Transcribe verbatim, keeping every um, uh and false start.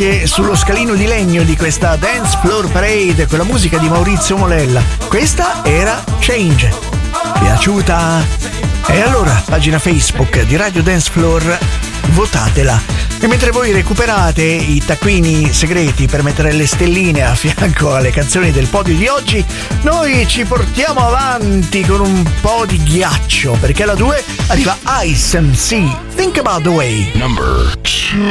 anche sullo scalino di legno di questa Dance Floor Parade con la musica di Maurizio Molella. Questa era Change. Piaciuta? E allora, pagina Facebook di Radio Dance Floor, votatela. E mentre voi recuperate i taccuini segreti per mettere le stelline a fianco alle canzoni del podio di oggi, noi ci portiamo avanti con un po' di ghiaccio, perché alla due arriva Ice M C, Think About the Way. Number